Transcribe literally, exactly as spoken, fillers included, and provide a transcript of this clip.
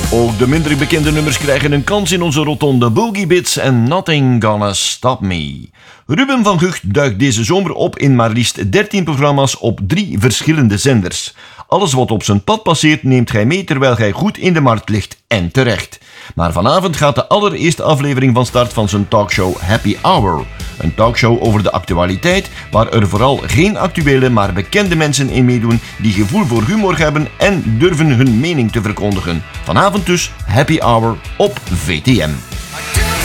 Ook de minder bekende nummers krijgen een kans in onze rotonde Boogie Bits en Nothing Gonna Stop Me. Ruben van Gucht duikt deze zomer op in maar liefst dertien programma's op drie verschillende zenders. Alles wat op zijn pad passeert neemt gij mee terwijl gij goed in de markt ligt en terecht. Maar vanavond gaat de allereerste aflevering van start van zijn talkshow Happy Hour. Een talkshow over de actualiteit waar er vooral geen actuele maar bekende mensen in meedoen die gevoel voor humor hebben en durven hun mening te verkondigen. Vanavond dus Happy Hour op V T M.